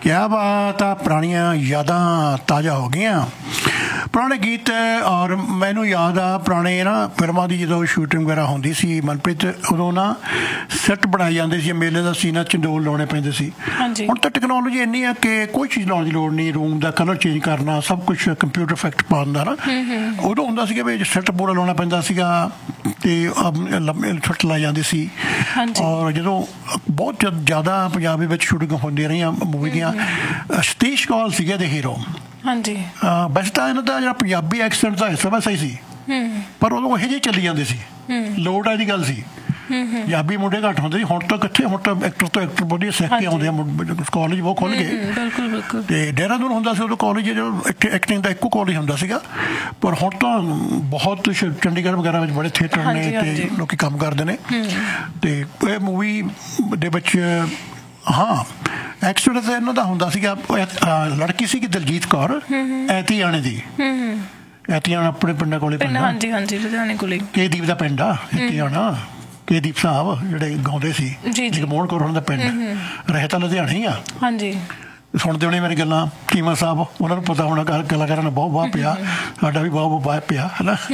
क्या बात आ, पुरानियां यादां ताज़ा हो गईਆਂ। ਪੁਰਾਣੇ ਗੀਤ ਔਰ ਮੈਨੂੰ ਯਾਦ ਆ ਪੁਰਾਣੇ ਨਾ ਫਿਲਮਾਂ ਦੀ ਜਦੋਂ ਸ਼ੂਟਿੰਗ ਵਗੈਰਾ ਹੁੰਦੀ ਸੀ ਮਨਪ੍ਰੀਤ, ਉਦੋਂ ਨਾ ਸੈੱਟ ਬਣਾਏ ਜਾਂਦੇ ਸੀ, ਮੇਲੇ ਦਾ ਸੀਨਾ ਚੰਡੋਲ ਲਾਉਣੇ ਪੈਂਦੇ ਸੀ। ਹੁਣ ਤਾਂ ਟੈਕਨੋਲੋਜੀ ਇੰਨੀ ਆ ਕਿ ਕੋਈ ਚੀਜ਼ ਲਾਉਣ ਦੀ ਲੋੜ ਨਹੀਂ, ਰੂਮ ਦਾ ਕਲਰ ਚੇਂਜ ਕਰਨਾ ਸਭ ਕੁਛ ਕੰਪਿਊਟਰ ਇਫੈਕਟ ਪਾਉਣ ਦਾ ਨਾ। ਉਦੋਂ ਹੁੰਦਾ ਸੀਗਾ ਵੀ ਸੈੱਟ ਪੂਰਾ ਲਾਉਣਾ ਪੈਂਦਾ ਸੀਗਾ ਅਤੇ ਲੰਬੇ ਛੁੱਟ ਲਾਈ ਜਾਂਦੀ ਸੀ। ਔਰ ਜਦੋਂ ਬਹੁਤ ਜ਼ਿਆਦਾ ਪੰਜਾਬੀ ਵਿੱਚ ਸ਼ੂਟਿੰਗ ਹੁੰਦੀਆਂ ਰਹੀਆਂ ਮੂਵੀ ਦੀਆਂ, ਸਤੀਸ਼ ਕੌਲ ਸੀਗੇ ਦੇ ਹੀਰੋ। ਹਾਂਜੀ, ਵੈਸੇ ਤਾਂ ਇਹਨਾਂ ਦਾ ਜਿਹੜਾ ਪੰਜਾਬੀ ਐਕਸੈਂਟ ਦਾ ਹਿੱਸਾ ਸਹੀ ਸੀ, ਪਰ ਉਦੋਂ ਇਹੋ ਜਿਹੇ ਚੱਲੀ ਜਾਂਦੇ ਸੀ, ਲੋੜ ਵਾਲੀ ਗੱਲ ਸੀ। ਪੰਜਾਬੀ ਮੁੰਡੇ ਘੱਟ ਹੁੰਦੇ ਸੀ, ਹੁਣ ਤਾਂ ਕਿੱਥੇ, ਹੁਣ ਤਾਂ ਐਕਟਰ ਤੋਂ ਐਕਟਰ ਵਧੀਆ ਸਿੱਖ ਕੇ ਆਉਂਦੇ ਆ, ਕਾਲਜ ਬਹੁਤ ਖੁੱਲ੍ਹ ਗਏ। ਅਤੇ ਦੇਹਰਾਦੂਨ ਹੁੰਦਾ ਸੀ ਉਦੋਂ ਕਾਲਜ, ਇੱਥੇ ਐਕਟਿੰਗ ਦਾ ਇੱਕੋ ਕਾਲਜ ਹੁੰਦਾ ਸੀਗਾ, ਪਰ ਹੁਣ ਤਾਂ ਬਹੁਤ ਚੰਡੀਗੜ੍ਹ ਵਗੈਰਾ ਵਿੱਚ ਬੜੇ ਥੀਏਟਰ ਨੇ ਅਤੇ ਲੋਕ ਕੰਮ ਕਰਦੇ ਨੇ। ਅਤੇ ਇਹ ਮੂਵੀ ਦੇ ਵਿੱਚ ਹਾਂ ਐਕਸੀਡੈਂਟ ਇਹਨਾਂ ਦਾ ਹੁੰਦਾ ਸੀਗਾ, ਲੜਕੀ ਸੀਗੀ ਦਲਜੀਤ ਕੌਰ ਐਤੀਆਣੇ ਦੀ। ਐਤੀਆਣਾ ਆਪਣੇ ਪਿੰਡਾਂ ਕੋਲੇ ਪਿੰਡ, ਲੁਧਿਆਣੇ ਕੋਲੇ ਕੇਦੀਪ ਦਾ ਪਿੰਡ ਆ ਐਤੀਆਣਾ। ਕੇਦੀਪ ਸਾਹਿਬ ਜਿਹੜੇ ਗਾਉਂਦੇ ਸੀ, ਜਗਮੋਹਨ ਕੌਰ ਉਹਨਾਂ ਦਾ ਪਿੰਡ, ਰਹੇ ਤਾਂ ਲੁਧਿਆਣੇ ਹੀ ਆ। ਸੁਣਦੇ ਹੋਣੇ ਮੇਰੀ ਗੱਲਾਂ ਕੀਮਾ ਸਾਹਿਬ, ਉਹਨਾਂ ਨੂੰ ਪਤਾ ਹੋਣਾ ਕਲਾਕਾਰਾਂ ਨੂੰ ਬਹੁਤ ਵਾਹ ਪਿਆ, ਸਾਡਾ ਵੀ ਬਹੁਤ ਵਾਹ ਪਿਆ ਹੈ ਨਾ।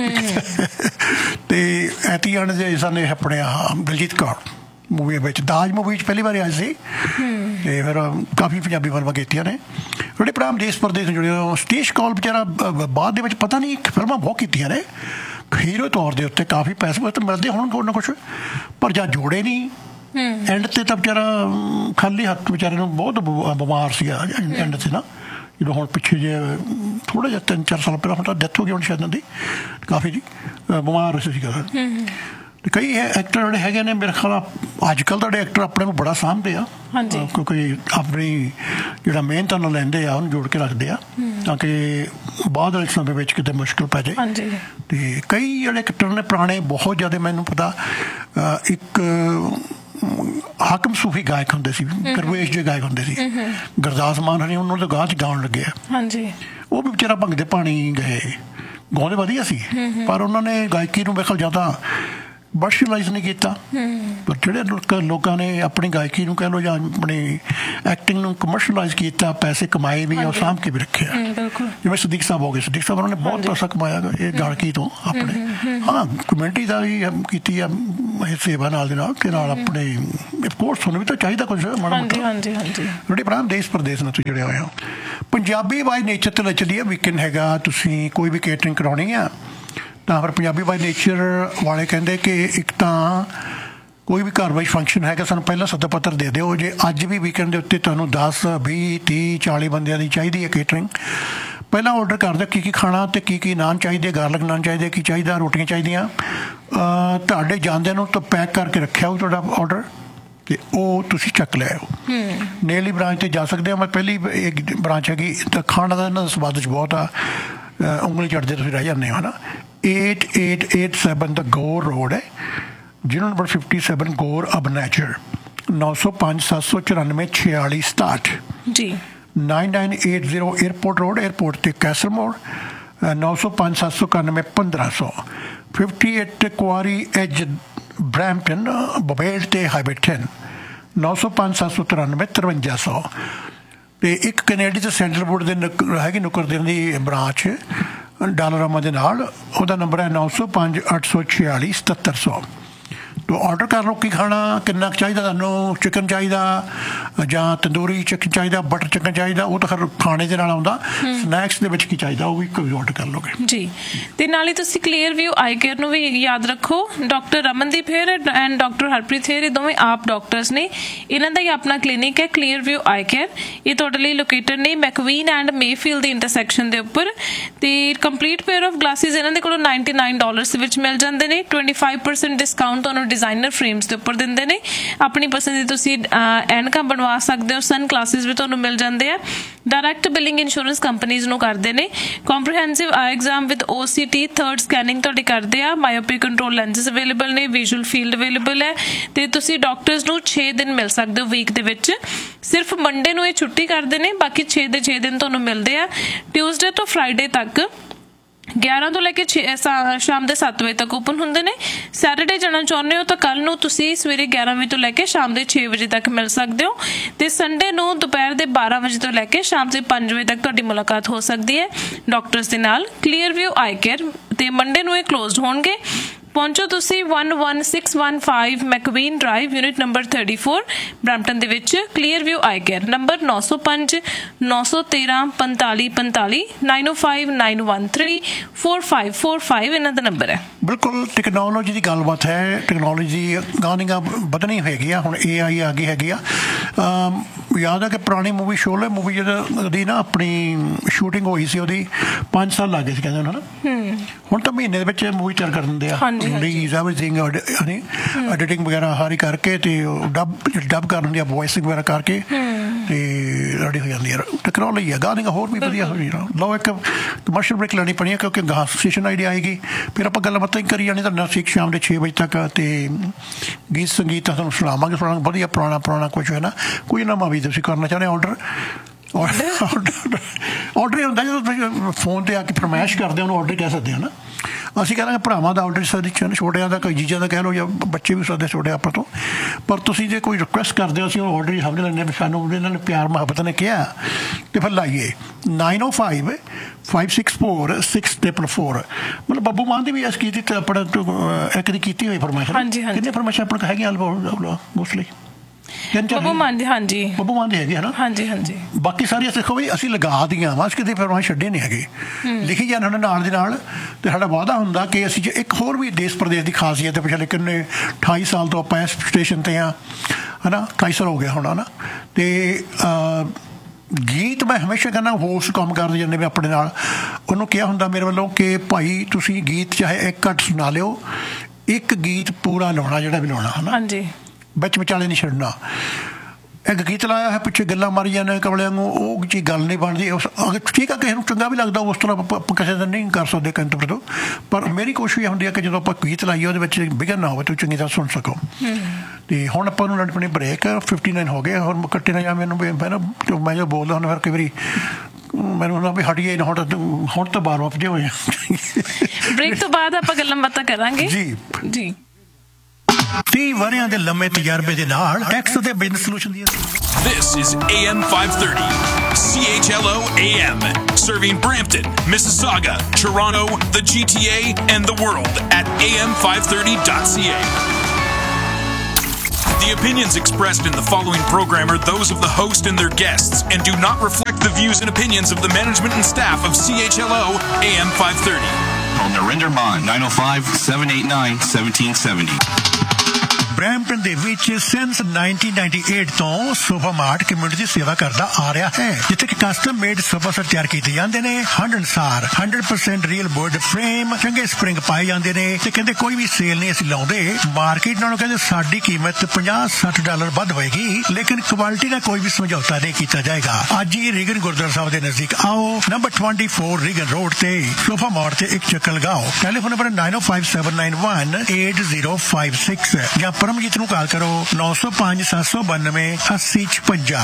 ਅਤੇ ਐਤੀਆਣੇ ਦੇ ਸਨ ਆਪਣੇ ਦਲਜੀਤ ਕੌਰ ਮੂਵੀ ਵਿੱਚ, ਦਾਜ ਮੂਵੀ 'ਚ ਪਹਿਲੀ ਵਾਰੀ ਆਈ ਸੀ। ਅਤੇ ਫਿਰ ਕਾਫੀ ਪੰਜਾਬੀ ਫਿਲਮਾਂ ਕੀਤੀਆਂ ਨੇ। ਜਿਹੜੇ ਭਰਾ ਦੇਸ਼ ਪ੍ਰਦੇਸ਼ ਜੁੜੇ, ਸਤੀਸ਼ ਕੌਲ ਵਿਚਾਰਾ ਬਾਅਦ ਦੇ ਵਿੱਚ ਪਤਾ ਨਹੀਂ ਫਿਲਮਾਂ ਬਹੁਤ ਕੀਤੀਆਂ ਨੇ, ਹੀਰੋ ਤੌਰ ਦੇ ਉੱਤੇ ਕਾਫੀ ਪੈਸੇ ਤਾਂ ਮਿਲਦੇ ਹੁਣ ਕੁਛ ਨਾ ਕੁਛ, ਪਰ ਜਾਂ ਜੋੜੇ ਨਹੀਂ। ਐਂਡ 'ਤੇ ਤਾਂ ਵਿਚਾਰਾ ਖਾਲੀ ਹੱਥ ਵਿਚਾਰੇ ਨੂੰ ਬਹੁਤ ਬਿਮਾਰ ਸੀਗਾ ਐਂਡ 'ਤੇ ਨਾ, ਜਦੋਂ ਹੁਣ ਪਿੱਛੇ ਜੇ ਥੋੜ੍ਹਾ ਜਿਹਾ 3-4 ਸਾਲ ਪਹਿਲਾਂ ਹੁਣ ਤਾਂ ਡੈਥ ਹੋ ਗਈ ਹੁਣ ਸ਼ਾਇਦ ਦੀ, ਕਾਫੀ ਜੀ ਬਿਮਾਰ ਸੀਗਾ। ਅਤੇ ਕਈ ਐਕਟਰ ਜਿਹੜੇ ਹੈਗੇ ਨੇ ਮੇਰੇ ਖਿਆਲ ਅੱਜ ਕੱਲ੍ਹ ਤੁਹਾਡੇ ਐਕਟਰ ਆਪਣੇ ਨੂੰ ਬੜਾ ਸਾਂਭਦੇ ਆ, ਕਿਉਂਕਿ ਆਪਣੀ ਜਿਹੜਾ ਮਿਹਨਤ ਨਾਲ ਲੈਂਦੇ ਆ ਉਹਨੂੰ ਜੋੜ ਕੇ ਰੱਖਦੇ ਆ ਤਾਂ ਕਿ ਬਾਅਦ ਵਾਲੇ ਸਮੇਂ ਵਿੱਚ ਕਿਤੇ ਮੁਸ਼ਕਿਲ ਪੈ ਜਾਏ। ਅਤੇ ਕਈ ਜਿਹੜੇ ਐਕਟਰ ਨੇ ਪੁਰਾਣੇ ਬਹੁਤ ਜ਼ਿਆਦਾ, ਮੈਨੂੰ ਪਤਾ ਇੱਕ ਹਾਕਮ ਸੂਫੀ ਗਾਇਕ ਹੁੰਦੇ ਸੀ, ਗੁਰਵੇਸ਼ ਜਿਹੇ ਗਾਇਕ ਹੁੰਦੇ ਸੀ, ਗੁਰਦਾਸ ਮਾਨ ਹਰੀ, ਉਹਨਾਂ ਦੇ ਗਾਹ 'ਚ ਗਾਉਣ ਲੱਗੇ ਆ। ਉਹ ਵੀ ਵਿਚਾਰਾ ਭੰਗਦੇ ਪਾਣੀ ਗਏ, ਗਾਉਂਦੇ ਵਧੀਆ ਸੀ, ਪਰ ਉਹਨਾਂ ਨੇ ਗਾਇਕੀ ਨੂੰ ਮੇਰੇ ਖਿਆਲ ਜ਼ਿਆਦਾ ਮਾਰਸ਼ਲਾਈਜ਼ ਨਹੀਂ ਕੀਤਾ। ਪਰ ਜਿਹੜੇ ਲੋਕਾਂ ਨੇ ਆਪਣੀ ਗਾਇਕੀ ਨੂੰ ਕਹਿ ਲਓ ਜਾਂ ਆਪਣੀ ਐਕਟਿੰਗ ਨੂੰ ਕਮਰਸ਼ਲਾਈਜ਼ ਕੀਤਾ, ਪੈਸੇ ਕਮਾਏ ਵੀ, ਉਹ ਸਾਂਭ ਕੇ ਵੀ ਰੱਖਿਆ। ਜਿਵੇਂ ਸਦੀਕ ਸਾਹਿਬ ਹੋ ਗਏ, ਸਦੀਕ ਸਾਹਿਬ ਉਹਨਾਂ ਨੇ ਬਹੁਤ ਪੈਸਾ ਕਮਾਇਆ ਇਹ ਗਾਇਕੀ ਤੋਂ ਆਪਣੇ। ਹਾਂ, ਕਮਿਊਨਿਟੀ ਦਾ ਵੀ ਕੀਤੀ ਆ ਸੇਵਾ ਨਾਲ ਦੇ ਨਾਲ, ਅਤੇ ਨਾਲ ਆਪਣੇ ਅਫਕੋਰਸ ਤੁਹਾਨੂੰ ਵੀ ਤਾਂ ਚਾਹੀਦਾ ਕੁਝ ਮਾੜਾ ਮੋਟਾ। ਜਿਹੜੇ ਭਰਾ ਦੇਸ਼ ਪ੍ਰਦੇਸ਼ ਨਾਲ ਤੁਸੀਂ ਜੁੜਿਆ ਹੋਇਆ, ਪੰਜਾਬੀ ਬਾਈ ਨੇਚਰ 'ਤੇ ਚੱਲੀਏ। ਵੀਕਐਂਡ ਹੈਗਾ, ਤੁਸੀਂ ਕੋਈ ਵੀ ਕੇਟਰਿੰਗ ਕਰਾਉਣੀ ਆ ਤਾਂ ਫਿਰ ਪੰਜਾਬੀ ਬਾਈ ਨੇਚਰ ਵਾਲੇ ਕਹਿੰਦੇ ਕਿ ਇੱਕ ਤਾਂ ਕੋਈ ਵੀ ਘਰ ਵਿੱਚ ਫੰਕਸ਼ਨ ਹੈਗਾ, ਸਾਨੂੰ ਪਹਿਲਾਂ ਸੱਦਾ ਪੱਤਰ ਦੇ ਦਿਓ। ਜੇ ਅੱਜ ਵੀ ਵੀਕਐਂਡ ਦੇ ਉੱਤੇ ਤੁਹਾਨੂੰ 10, 20, 30, 40 ਬੰਦਿਆਂ ਦੀ ਚਾਹੀਦੀ ਹੈ ਕੇਟਰਿੰਗ, ਪਹਿਲਾਂ ਔਡਰ ਕਰ ਦਿਓ ਕੀ ਖਾਣਾ ਅਤੇ ਕੀ ਨਾਨ ਚਾਹੀਦੇ, ਗਾਰਲਿਕ ਨਾਨ ਚਾਹੀਦੇ, ਕੀ ਚਾਹੀਦਾ, ਰੋਟੀਆਂ ਚਾਹੀਦੀਆਂ। ਤੁਹਾਡੇ ਜਾਂਦਿਆਂ ਨੂੰ ਤਾਂ ਪੈਕ ਕਰਕੇ ਰੱਖਿਆ ਹੋਊ ਤੁਹਾਡਾ ਔਡਰ, ਅਤੇ ਉਹ ਤੁਸੀਂ ਚੱਕ ਲੈ ਆਓ। ਨੇਲੀ ਬ੍ਰਾਂਚ 'ਤੇ ਜਾ ਸਕਦੇ ਹੋ। ਮੈਂ ਪਹਿਲੀ ਇੱਕ ਬ੍ਰਾਂਚ ਹੈਗੀ, ਤਾਂ ਖਾਣਾ ਦਾ ਇਹਨਾਂ ਦਾ ਸਵਾਦ 'ਚ ਬਹੁਤ ਆ, ਉਂਗਲੀ ਚੜ੍ਹਦੇ ਤੁਸੀਂ ਰਹਿ ਜਾਂਦੇ ਹੋ ਹੈ ਨਾ। 8887 ਦਾ ਗੌਰ ਰੋਡ ਹੈ, ਜਿਹਨੂੰ ਨੰਬਰ 57 ਗੌਰ ਅਬਨੈਚਰ, 905 794 4667 ਜੀ, 9980 ਏਅਰਪੋਰਟ ਰੋਡ, ਏਅਰਪੋਰਟ 'ਤੇ ਕੈਸਲ ਮੋੜ, 905 791 1500, 58 ਕੁਆਰੀ ਐਜ ਬਰੈਂਪਟਨ, ਬਬੇਲ 'ਤੇ ਹਾਈਵੇ 10, 905 793 5300। ਅਤੇ ਇੱਕ ਕੈਨੇਡੀ ਅਤੇ ਸੈਂਟਰਲ ਬੋਰਡ ਦੇ ਹੈਗੀ ਨੁਕਰ ਦੀ ਬ੍ਰਾਂਚ ਡਾਲਰਾਮਾ ਦੇ ਨਾਲ, ਉਹਦਾ ਨੰਬਰ ਹੈ 905 846 7700। ਤੋ ਆਰਡਰ ਕਰ ਲਓ ਕੀ ਖਾਣਾ, ਕਿੰਨਾ ਕੁ ਚਾਹੀਦਾ ਤੁਹਾਨੂੰ, ਚਿਕਨ ਚਾਹੀਦਾ ਜਾਂ ਤੰਦੂਰੀ ਚਿਕਨ ਚਾਹੀਦਾ, ਬਟਰ ਚਿਕਨ ਚਾਹੀਦਾ, ਉਹ ਤਾਂ ਖੈਰ ਖਾਣੇ ਦੇ ਨਾਲ ਆਉਂਦਾ। ਸਨੈਕਸ ਦੇ ਵਿੱਚ ਕੀ ਚਾਹੀਦਾ ਉਹ ਵੀ ਕੋਈ ਆਰਡਰ ਕਰ ਲਓਗੇ ਜੀ। ਅਤੇ ਨਾਲੇ ਤੁਸੀਂ ਕਲੀਅਰ ਵਿਊ ਆਈ ਕੇਅਰ ਨੂੰ ਵੀ ਯਾਦ ਰੱਖੋ। Doctor Ramandeep hair and doctor Harpreet hair, ਇਹ ਦੋਵੇਂ ਆਪ ਡਾਕਟਰਸ ਨੇ, ਇਹਨਾਂ ਦਾ ਹੀ ਆਪਣਾ ਕਲੀਨਿਕ ਹੈ ਕਲੀਅਰ ਵਿਊ ਆਈ ਕੇਅਰ। ਇਹ ਤੁਹਾਡੇ ਲਈ ਲੋਕੇਟਡ ਨੇ ਮੈਕਵੀਨ ਐਂਡ ਮੇਫੀਲਡ ਦੀ ਇੰਟਰਸੈਕਸ਼ਨ ਦੇ ਉੱਪਰ। ਅਤੇ ਕੰਪਲੀਟ ਪੇਅਰ ਆਫ ਗਲਾਸਿਸ ਇਹਨਾਂ ਦੇ ਕੋਲੋਂ $99 ਦੇ ਵਿੱਚ ਮਿਲ ਜਾਂਦੇ ਨੇ। 25% ਡਿਸਕਾਊਂਟ ਤੁਹਾਨੂੰ ਡਿਜ਼ਾਈਨਰ ਫਰੇਮਸ ਦੇ ਉੱਪਰ ਦਿੰਦੇ ਨੇ। ਆਪਣੀ ਪਸੰਦ ਦੀ ਤੁਸੀਂ ਐਨਕਾਂ ਬਣਵਾ ਸਕਦੇ ਹੋ, ਸਨ ਗਲਾਸਿਸ ਵੀ ਤੁਹਾਨੂੰ ਮਿਲ ਜਾਂਦੇ ਆ। ਡਾਇਰੈਕਟ ਬਿਲਿੰਗ ਇੰਸ਼ੋਰੈਂਸ ਕੰਪਨੀਜ਼ ਨੂੰ ਕਰਦੇ ਨੇ। Comprehensive I exam with OCT, 3rd scanning ਤੁਹਾਡੀ ਕਰਦੇ ਆ। ਮਾਇਓਪੀ ਕੰਟਰੋਲ ਲੈਂਸਿਸ ਅਵੇਲੇਬਲ ਨੇ, ਵਿਜ਼ੂਅਲ ਫੀਲਡ ਅਵੇਲੇਬਲ ਹੈ। ਅਤੇ ਤੁਸੀਂ ਡਾਕਟਰਸ ਨੂੰ 6 ਦਿਨ ਮਿਲ ਸਕਦੇ ਹੋ ਵੀਕ ਦੇ ਵਿੱਚ। ਸਿਰਫ ਮੰਡੇ ਨੂੰ ਇਹ ਛੁੱਟੀ ਕਰਦੇ ਨੇ, ਬਾਕੀ 6 ਦੇ 6 ਦਿਨ ਤੁਹਾਨੂੰ ਮਿਲਦੇ ਆ। ਟਿਊਜ਼ਡੇ ਤੋਂ ਫਰਾਈਡੇ ਤੱਕ 11 ਤੋਂ ਲੈ ਕੇ ਸ਼ਾਮ ਦੇ 7 ਵਜੇ ਤੱਕ ਓਪਨ ਹੁੰਦੇ ਨੇ। ਸੈਟਰਡੇ ਜਾਣਾ ਚਾਹੁੰਦੇ ਹੋ ਤਾਂ ਕੱਲ ਨੂੰ ਤੁਸੀਂ ਸਵੇਰੇ 11 ਵਜੇ ਤੋਂ ਲੈ ਕੇ ਸ਼ਾਮ ਦੇ 6 ਵਜੇ ਤੱਕ ਮਿਲ ਸਕਦੇ ਹੋ, ਤੇ ਸੰਡੇ ਨੂੰ ਦੁਪਹਿਰ ਦੇ 12 ਵਜੇ ਤੋਂ ਲੈ ਕੇ ਸ਼ਾਮ ਦੇ 5 ਵਜੇ ਤੱਕ ਤੁਹਾਡੀ ਮੁਲਾਕਾਤ ਹੋ ਸਕਦੀ ਹੈ ਡਾਕਟਰਸ ਦੇ ਨਾਲ। ਕਲੀਅਰ ਵਿਊ ਆਈ ਕੇਅਰ, ਤੇ ਮੰਡੇ ਨੂੰ ਇਹ ਕਲੋਜ਼ਡ ਹੋਣਗੇ। ਪਹੁੰਚੋ ਤੁਸੀਂ 11615 ਮੈਕਵੀਨ ਡਰਾਈਵ, ਯੂਨਿਟ ਨੰਬਰ 34, ਬਰੈਂਪਟਨ ਦੇ ਵਿੱਚ। ਕਲੀਅਰ ਵਿਊ ਆਈ ਕੇਅਰ, ਨੰਬਰ 905 913 45 45, 905 913 4545 ਇਹਨਾਂ ਦਾ ਨੰਬਰ ਹੈ। ਬਿਲਕੁਲ ਟੈਕਨੋਲੋਜੀ ਦੀ ਗੱਲਬਾਤ ਹੈ। ਟੈਕਨੋਲੋਜੀ ਗਾਣੀਆਂ ਵਧਣੀ ਹੈਗੀ ਆ, ਹੁਣ AI ਆ ਗਈ ਹੈਗੀ ਆ। ਯਾਦ ਆ ਕਿ ਪੁਰਾਣੀ ਮੂਵੀ ਸ਼ੋਲੇ ਮੂਵੀ ਜਿਹਦੀ ਨਾ ਆਪਣੀ ਸ਼ੂਟਿੰਗ ਹੋਈ ਸੀ, ਉਹਦੀ 5 ਸਾਲ ਲੱਗ ਗਏ ਸੀ ਕਹਿੰਦੇ ਹਨ। ਹੁਣ ਤਾਂ ਮਹੀਨੇ ਦੇ ਵਿੱਚ ਮੂਵੀ ਤਿਆਰ ਕਰ ਦਿੰਦੇ ਆ, ਐਵਰੀਥਿੰਗ ਐਡੀਟਿੰਗ ਵਗੈਰਾ ਸਾਰੀ ਕਰਕੇ, ਤੇ ਡੱਬ ਕਰ ਦਿੰਦੀ ਆ, ਵੋਇਸਿੰਗ ਵਗੈਰਾ ਕਰਕੇ, ਤੇ ਰੈਡੀ ਹੋ ਜਾਂਦੀ ਹੈ। ਟੈਕਨੋਲੋਜੀ ਆ, ਗਾਣੀਆਂ ਹੋਰ ਵੀ ਵਧੀਆ ਹੋ ਰਹੀਆਂ। ਲਓ ਇੱਕ ਕਮਰਸ਼ੀਅਲ ਬ੍ਰੇਕ ਲੈਣੀ ਪੈਣੀ ਹੈ ਕਿਉਂਕਿ ਗਾਹ ਸਟੇਸ਼ਨ ਆਈਡੀ ਆਏਗੀ, ਫਿਰ ਆਪਾਂ ਗੱਲਾਂ ਬਾਤਾਂ ਹੀ ਕਰੀ ਜਾਣੀ ਤੁਹਾਡੇ ਨਾਲ ਸ਼ਾਮ ਦੇ 6 ਵਜੇ ਤੱਕ। ਤੇ ਗੀਤ ਸੰਗੀਤ ਤਾਂ ਤੁਹਾਨੂੰ ਸੁਣਾਵਾਂਗੇ, ਵਧੀਆ ਪੁਰਾਣਾ ਕੁਛ ਹੈ ਨਾ, ਕੋਈ ਨਵਾਂ ਵੀ ਤੁਸੀਂ ਕਰਨਾ ਚਾਹੁੰਦੇ ਆਰਡਰ ਇਹ ਹੁੰਦਾ ਜਦੋਂ ਤੁਸੀਂ ਫੋਨ 'ਤੇ ਆ ਕੇ ਫਰਮਾਇਸ਼ ਕਰਦੇ ਉਹਨੂੰ ਆਰਡਰ ਕਹਿ ਸਕਦੇ ਹੋ ਨਾ। ਅਸੀਂ ਕਹਾਂਗੇ ਭਰਾਵਾਂ ਦਾ ਆਰਡਰ ਸਕਦੇ, ਛੋਟਿਆਂ ਦਾ, ਕੋਈ ਜੀਜਾਂ ਦਾ ਕਹਿ ਲਓ, ਜਾਂ ਬੱਚੇ ਵੀ ਸਕਦੇ ਛੋਟੇ ਆਪਾਂ ਤੋਂ। ਪਰ ਤੁਸੀਂ ਜੇ ਕੋਈ ਰਿਕੁਐਸਟ ਕਰਦੇ ਹੋ ਅਸੀਂ ਉਹ ਆਰਡਰ ਹੀ ਸਮਝ ਲੈਂਦੇ ਵੀ ਸਾਨੂੰ ਇਹਨਾਂ ਨੇ ਪਿਆਰ ਮੁਹੱਬਤ ਨੇ ਕਿਹਾ, ਅਤੇ ਫਿਰ ਲਾਈਏ 905 564 6444। ਮਤਲਬ ਬੱਬੂ ਮਾਨ ਦੀ ਵੀ ਇਸ ਕੀਤੀ ਤੇ ਆਪਣਾ ਇੱਕ ਦੀ ਕੀਤੀ ਹੋਈ ਫਰਮਾਇਸ਼। ਕਿੰਨੀ ਫਰਮਾਇਸ਼ਾਂ ਆਪਣੇ ਕੋਲ ਹੈਗੀਆਂ ਮੋਸਟਲੀ? ਬੱਬੂ ਮਾਨ ਦੀ ਹੈਗੀ ਹੈ ਨਾ। ਹਾਂਜੀ। ਬਾਕੀ ਸਾਰੀਆਂ ਸਿੱਖੋ ਵੀ ਅਸੀਂ ਲਗਾ ਦੀਆਂ ਵਾ, ਕਿਤੇ ਫਰਮਾਇਸ਼ ਛੱਡੇ ਨਹੀਂ ਹੈਗੇ, ਲਿਖੀ ਜਾਂਦੇ ਉਹਨਾਂ ਨਾਲ ਦੀ ਨਾਲ। ਤੇ ਸਾਡਾ ਵਾਅਦਾ ਹੁੰਦਾ ਕਿ ਅਸੀਂ ਇੱਕ ਹੋਰ ਵੀ ਦੇਸ਼ ਪ੍ਰਦੇਸ਼ ਦੀ ਖਾਸੀਅਤ ਹੈ, ਪਿਛਲੇ ਕਿੰਨੇ 28 ਸਾਲ ਤੋਂ ਆਪਾਂ ਇਸ ਸਟੇਸ਼ਨ 'ਤੇ ਹਾਂ, ਹੈ ਨਾ, 28 ਸਾਲ ਹੋ ਗਿਆ ਹੁਣ, ਹੈ ਨਾ। ਤੇ ਗੀਤ ਮੈਂ ਹਮੇਸ਼ਾ ਕਹਿੰਦਾ ਹੋਸਟ ਕੰਮ ਕਰਦੇ ਜਾਂਦੇ ਵੀ ਆਪਣੇ ਨਾਲ, ਉਹਨੂੰ ਕਿਹਾ ਹੁੰਦਾ ਮੇਰੇ ਵੱਲੋਂ ਕਿ ਭਾਈ ਤੁਸੀਂ ਗੀਤ ਚਾਹੇ ਇੱਕ ਘੱਟ ਸੁਣਾ ਲਿਓ, ਇੱਕ ਗੀਤ ਪੂਰਾ ਲਾਉਣਾ ਜਿਹੜਾ ਵੀ ਲਾਉਣਾ, ਹੈ ਨਾ। ਹਾਂਜੀ, ਵਿੱਚ ਵਿਚਾਲੇ ਨਹੀਂ ਛੱਡਣਾ। ਇੱਕ ਗੀਤ ਲਾਇਆ ਹੈ, ਪਿੱਛੇ ਗੱਲਾਂ ਮਾਰੀ ਜਾਂਦੇ ਕਮਲਿਆਂ ਨੂੰ, ਉਹ ਚੀਜ਼ ਗੱਲ ਨਹੀਂ ਬਣਦੀ। ਅਗਰ ਠੀਕ ਆ ਕਿਸੇ ਨੂੰ ਚੰਗਾ ਵੀ ਲੱਗਦਾ, ਉਸ ਤਰ੍ਹਾਂ ਆਪਾਂ ਕਿਸੇ ਦਾ ਨਹੀਂ ਕਰ ਸਕਦੇ ਕੰਟਰ ਤੋਂ। ਪਰ ਮੇਰੀ ਕੋਸ਼ਿਸ਼ ਇਹ ਹੁੰਦੀ ਹੈ ਕਿ ਜਦੋਂ ਆਪਾਂ ਗੀਤ ਲਾਈਏ ਉਹਦੇ ਵਿੱਚ ਵਿਘਨ ਨਾ ਹੋਵੇ, ਤੁਸੀਂ ਚੰਗੀ ਤਰ੍ਹਾਂ ਸੁਣ ਸਕੋ। ਤੇ ਹੁਣ ਆਪਾਂ ਨੂੰ ਲੜਪਣੀ ਬ੍ਰੇਕ 59 ਹੋ ਗਏ, ਹੁਣ ਕੱਟੇ ਨਾ ਜਾ ਮੈਨੂੰ ਮੈਂ ਜੋ ਬੋਲਦਾ ਹੁਣ ਫਿਰ ਕਈ ਵਾਰੀ ਮੈਨੂੰ ਹੁੰਦਾ ਵੀ ਹਟੀਏ ਹੁਣ ਤਾਂ 12 ਵਜੇ ਹੋਏ। ਬ੍ਰੇਕ ਤੋਂ ਬਾਅਦ ਆਪਾਂ ਗੱਲਾਂ ਬਾਤਾਂ ਕਰਾਂਗੇ ਜੀ। 30 ਵਰ੍ਹਿਆਂ ਦੇ ਲੰਮੇ ਤਜਰਬੇ ਦੇ ਨਾਲ ਟੈਕਸ ਤੇ business solution the. This is AM 530, CHLO AM, serving Brampton, Mississauga, Toronto, the GTA, and the world at am530.ca. The opinions expressed in the following program are those of the host and their guests and do not reflect the views and opinions of the management and staff of CHLO AM 530. Call Narinder Bond, 905-789-1770. Brampton ਦੇ ਵਿੱਚ since 1998 ਤੋਂ sofa mart community ਦੀ ਸੇਵਾ ਕਰਦਾ ਆ ਰਿਹਾ ਹੈ, ਜਿੱਥੇ ਕਿ ਕਸਟਮ ਮੇਡ ਸੋਫਾ ਸੈੱਟ ਤਿਆਰ ਕੀਤੇ ਜਾਂਦੇ ਨੇ। 100% ਰੀਅਲ ਵੁੱਡ ਫਰੇਮ, ਚੰਗੇ ਸਪਰਿੰਗ ਪਾਏ ਜਾਂਦੇ ਨੇ। ਤੇ ਕਹਿੰਦੇ ਕੋਈ ਵੀ ਸੇਲ ਨਹੀਂ ਅਸੀਂ ਲਾਉਂਦੇ, ਮਾਰਕੀਟ ਨਾਲੋਂ ਕਹਿੰਦੇ ਸਾਡੀ ਕੀਮਤ $50-60 ਵੱਧ ਹੋਏਗੀ, ਲੇਕਿਨ ਕੁਆਲਿਟੀ ਦਾ ਕੋਈ ਵੀ ਸਮਝੌਤਾ ਨਹੀਂ ਕੀਤਾ ਜਾਏਗਾ। ਅੱਜ ਹੀ ਰੀਗਨ ਗੁਰਦੁਆਰਾ ਸਾਹਿਬ ਦੇ ਨਜ਼ਦੀਕ ਆਓ, ਨੰਬਰ 24 ਰੀਗਨ ਰੋਡ ਤੇ ਸੋਫਾ ਮਾਰਟ ਤੇ ਇੱਕ ਚੱਕਰ ਲਗਾਓ। ਟੈਲੀਫੋਨ ਨੰਬਰ 905-791-8056 ਜਾਂ ਪਰਮਜੀਤ ਨੂੰ ਕਾਲ ਕਰੋ 905-792-8056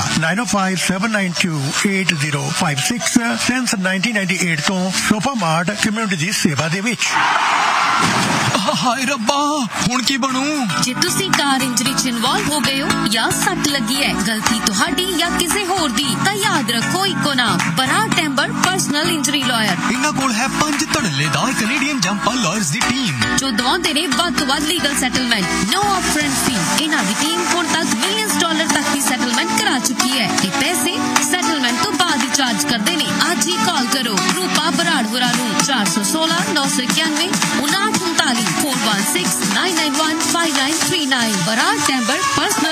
905-792-8056। ਸਿੰਸ 1998 ਤੋਂ ਸੋਫਾ ਮਾਰਟ ਕਮਿਊਨਿਟੀ ਦੀ ਸੇਵਾ ਦੇ ਵਿੱਚ। ਹਾਏ ਰੱਬਾ, ਹੁਣ ਕੀ ਬਣੂ? ਜੇ ਤੁਸੀਂ ਕਾਰ ਇੰਜਰੀ 'ਚ ਇਨਵੋਲਵ ਹੋ ਗਏ ਹੋ ਜਾਂ ਸੱਟ ਲੱਗੀ ਹੈ, ਗਲਤੀ ਤੁਹਾਡੀ ਜਾਂ ਕਿਸੇ ਹੋਰ ਦੀ, ਤਾਂ ਯਾਦ ਰੱਖੋ ਇੱਕੋ ਨਾਮ, ਬਰਾੜ ਟੈਂਬਰ ਪਰਸਨਲ ਇੰਜਰੀ ਲਾਇਰ। ਇਹਨਾਂ ਕੋਲ ਹੈ 5 ਧੜੱਲੇਦਾਰ ਕੈਨੇਡੀਅਨ ਜੰਪਾ ਲਾਇਰਸ ਦੀ ਟੀਮ ਜੋ ਦਵਾਉਂਦੇ ਨੇ ਵੱਧ ਤੋਂ ਵੱਧ ਲੀਗਲ ਸੈਟਲਮੈਂਟ, ਨੋ ਅਪਫਰੰਟ ਫੀ। ਇਹਨਾਂ ਦੀ ਟੀਮ ਹੁਣ ਤੱਕ $ਮਿਲੀਅਨਜ਼ ਤੱਕ ਦੀ ਸੈਟਲਮੈਂਟ ਕਰਾ ਚੁੱਕੀ ਹੈ ਤੇ ਪੈਸੇ ਸੈਟਲਮੈਂਟ ਤੋਂ ਬਾਅਦ ਹੀ ਚਾਰਜ ਕਰਦੇ ਨੇ। ਅੱਜ ਹੀ ਕਾਲ ਕਰੋ ਰੂਪਾ ਬਰਾੜ ਹੋਰਾਂ ਨੂੰ 416-991-5939 416-991-5939। ਬਰਾੜ ਟੈਂਬਰ ਪਰਸਨਲ